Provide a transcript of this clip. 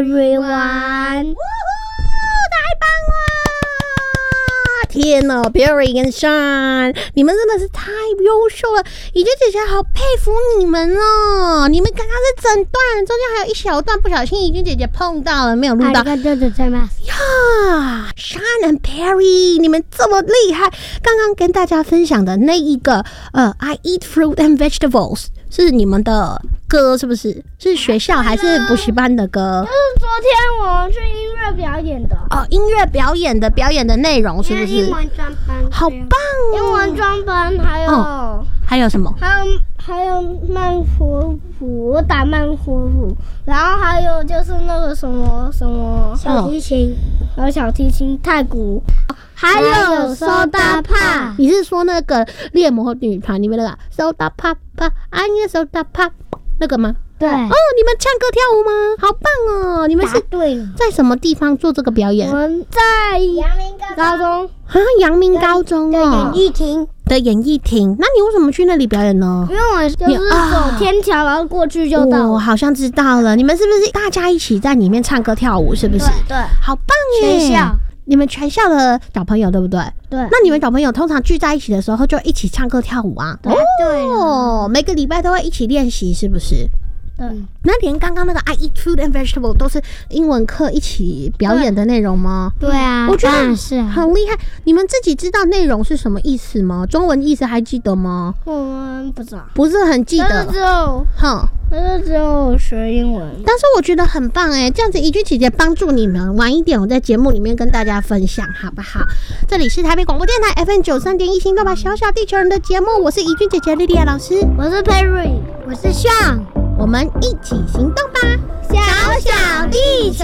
everyone， 太棒了！天哪 ，Perry 跟 Sean， 你们真的是太优秀了，怡君姐姐好佩服你们哦！你们刚刚是整段，中间还有一小段不小心怡君姐姐碰到了，没有录到。呀 ，Sean and Perry， 你们这么厉害！刚刚跟大家分享的那一个I eat fruit and vegetables 是你们的歌是不是？是学校还是补习班的歌？ 就是昨天我们去音乐表演的哦，音乐表演的内容是不是？ 英文专班， 好棒哦！ 英文专班还有什么？ 还有慢活谱，我打慢活谱，然后还有就是那个什么小提琴，还有小提琴、太鼓，还有 soda pop。 你是说那个猎魔女团里面那个 soda pop I need soda pop 那个吗？ 对。 哦，你们唱歌跳舞吗？好棒哦！你们是在什么地方做这个表演？ 我们在阳明高中啊，阳明高中哦， 演艺厅的演艺厅。那你为什么去那里表演呢？ 因为我就是走天桥，然后过去就到了。 我好像知道了，你们是不是大家一起在里面唱歌跳舞？是不是？ 对， 好棒耶！ 学校。 你们全校的小朋友对不对？ 对。 那你们小朋友通常聚在一起的时候就一起唱歌跳舞啊？ 对哦，每个礼拜都会一起练习，是不是？ 对。 那连刚刚那个 I eat fruit and vegetable 都是英文课一起表演的内容吗？ 对啊， 我觉得是很厉害。你们自己知道内容是什么意思吗？中文意思还记得吗？ 我们不知道， 不是很记得。 但是只有学英文。 但是我觉得很棒哎，这样子怡君姐姐帮助你们晚一点，我在节目里面跟大家分享，好不好？这里是台北广播电台 FM 93.1心动吧小小地球人的节目，我是怡君姐姐莉莉亚老师， 我是 Perry， 我是 Sean， 我们一起行动吧， 小小地球。